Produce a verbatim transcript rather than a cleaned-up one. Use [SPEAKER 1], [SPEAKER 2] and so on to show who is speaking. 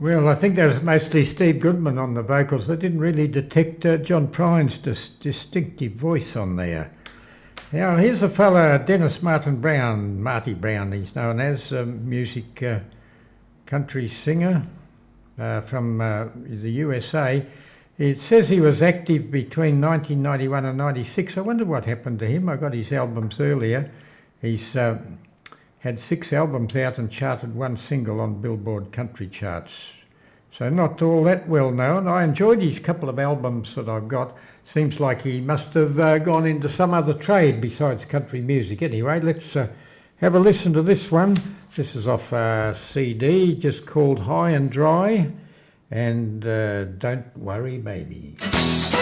[SPEAKER 1] Well, I think there's mostly Steve Goodman on the vocals. I didn't really detect uh, John Prine's dis- distinctive voice on there. Now, here's a fella, Dennis Martin Brown, Marty Brown he's known as, a music uh, country singer uh, from uh, the U S A. It says he was active between nineteen ninety-one and ninety-six. I wonder what happened to him. I got his albums earlier. He's uh, had six albums out and charted one single on Billboard country charts. So not all that well known. I enjoyed his couple of albums that I've got. Seems like he must have uh, gone into some other trade besides country music. Anyway, let's uh, have a listen to this one. This is off a C D just called High and Dry, and uh, Don't Worry Baby.